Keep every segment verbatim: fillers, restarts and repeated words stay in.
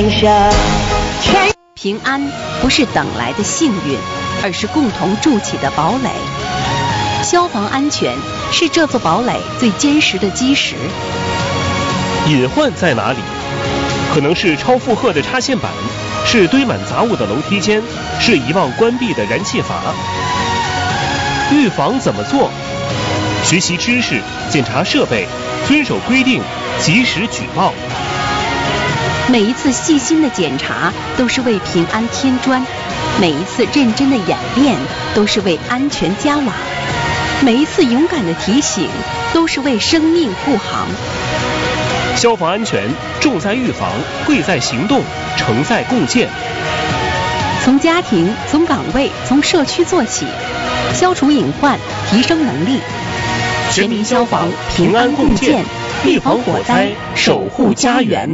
天下。 平安不是等来的幸运，而是共同筑起的堡垒。消防安全是这座堡垒最坚实的基石。 隐患在哪里？可能是超负荷的插线板，是堆满杂物的楼梯间，是遗忘关闭的燃气阀。预防怎么做？学习知识，检查设备，遵守规定，及时举报。 每一次细心的检查都是为平安添砖，每一次认真的演练都是为安全加瓦，每一次勇敢的提醒都是为生命护航。 消防安全重在预防，贵在行动，成在共建。 从家庭、从岗位、从社区做起，消除隐患，提升能力。全民消防，平安共建，预防火灾，守护家园。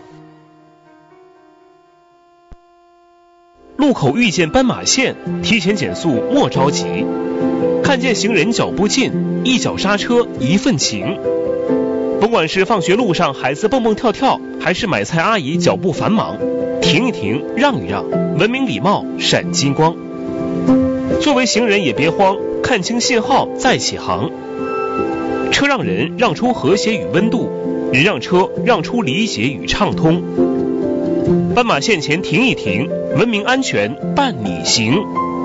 路口遇见斑马线，提前减速莫着急。看见行人脚步近，一脚刹车一份情。甭管是放学路上孩子蹦蹦跳跳，还是买菜阿姨脚步繁忙，停一停，让一让，文明礼貌闪金光。作为行人也别慌，看清信号再起航。车让人让出和谐与温度，人让车让出理解与畅通。斑马线前停一停，文明安全伴你行。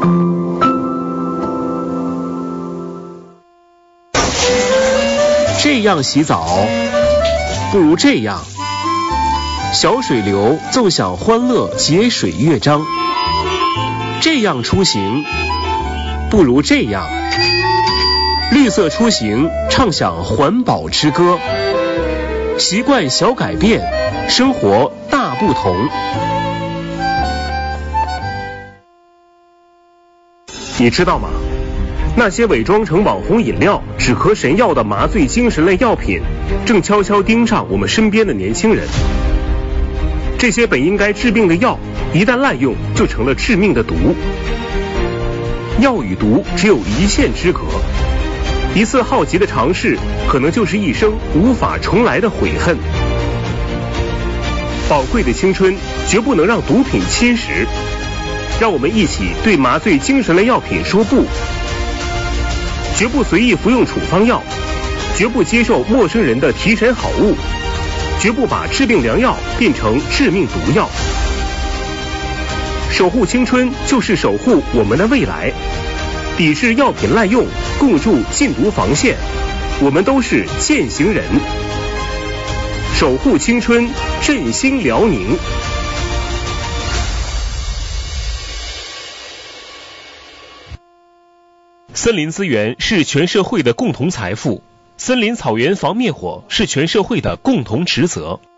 这样洗澡，不如这样。小水流奏响欢乐节水乐章。这样出行，不如这样。绿色出行，唱响环保之歌。习惯小改变，生活大不同。你知道吗？那些伪装成网红饮料、止咳神药的麻醉精神类药品，正悄悄盯上我们身边的年轻人。这些本应该治病的药，一旦滥用，就成了致命的毒。药与毒只有一线之隔，一次好奇的尝试，可能就是一生无法重来的悔恨。宝贵的青春绝不能让毒品侵蚀，让我们一起对麻醉精神类药品说不。绝不随意服用处方药，绝不接受陌生人的提神好物，绝不把治病良药变成致命毒药。守护青春就是守护我们的未来，抵制药品滥用，共筑禁毒防线，我们都是践行人。守护青春，振兴辽宁。森林资源是全社会的共同财富，森林草原防灭火是全社会的共同职责。